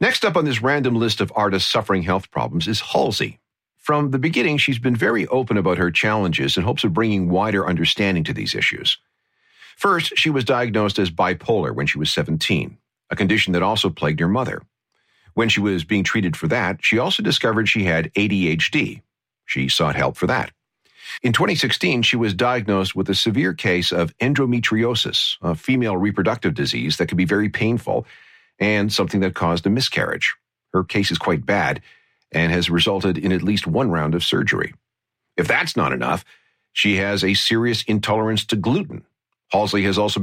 Next up on this random list of artists suffering health problems is Halsey. From the beginning, she's been very open about her challenges in hopes of bringing wider understanding to these issues. First, she was diagnosed as bipolar when she was 17, a condition that also plagued her mother. When she was being treated for that, she also discovered she had ADHD. She sought help for that. In 2016, she was diagnosed with a severe case of endometriosis, a female reproductive disease that can be very painful and something that caused a miscarriage. Her case is quite bad and has resulted in at least one round of surgery. If that's not enough, she has a serious intolerance to gluten. Halsey has also been